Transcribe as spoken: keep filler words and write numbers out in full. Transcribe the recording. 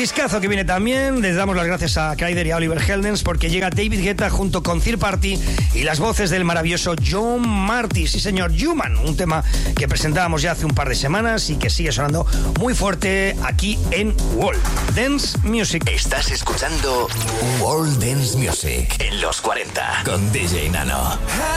Discazo que viene también. Les damos las gracias a Kryder y a Oliver Heldens porque llega David Guetta junto con Third Party y las voces del maravilloso John Marty. Sí, señor, Human, un tema que presentábamos ya hace un par de semanas y que sigue sonando muy fuerte aquí en World Dance Music. Estás escuchando World Dance Music en los cuarenta con D J Nano.